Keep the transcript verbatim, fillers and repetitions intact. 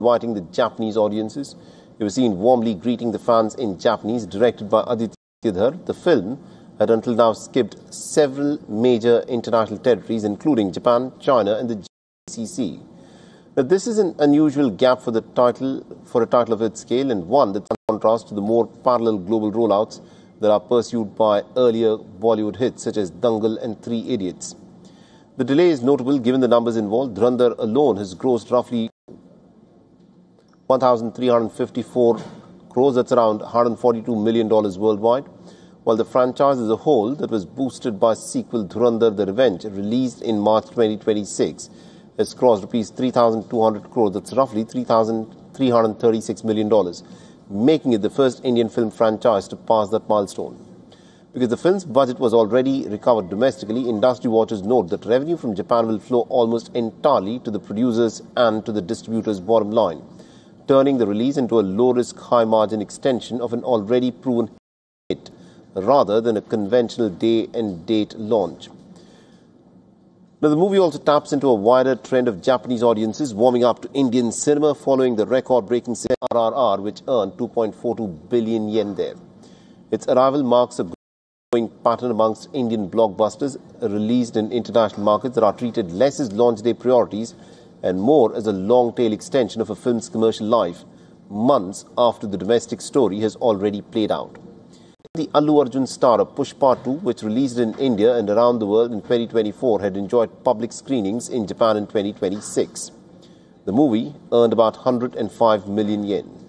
inviting the Japanese audiences. It was seen warmly greeting the fans in Japanese. Directed by Aditya Dhar, the film had until now skipped several major international territories, including Japan, China, and the G C C. Now, this is an unusual gap for the title, for a title of its scale, and one that contrasts to the more parallel global rollouts that are pursued by earlier Bollywood hits such as Dangal and Three Idiots. The delay is notable given the numbers involved. Dhurandhar alone has grossed roughly one thousand three hundred fifty-four crores, that's around one hundred forty-two million dollars worldwide, while the franchise as a whole, that was boosted by sequel Dhurandhar The Revenge, released in March twenty twenty-six, has crossed rupees three thousand two hundred crores, that's roughly three thousand three hundred thirty-six million dollars, making it the first Indian film franchise to pass that milestone. Because the film's budget was already recovered domestically, industry watchers note that revenue from Japan will flow almost entirely to the producers and to the distributors' bottom line, turning the release into a low-risk, high-margin extension of an already proven hit, rather than a conventional day-and-date launch. Now, the movie also taps into a wider trend of Japanese audiences warming up to Indian cinema following the record-breaking R R R, which earned two point four two billion yen there. Its arrival marks a growing pattern amongst Indian blockbusters released in international markets that are treated less as launch day priorities and more as a long-tail extension of a film's commercial life, months after the domestic story has already played out. The Allu Arjun starrer Pushpa two, which released in India and around the world in twenty twenty-four, had enjoyed public screenings in Japan in twenty twenty-six. The movie earned about one hundred five million yen.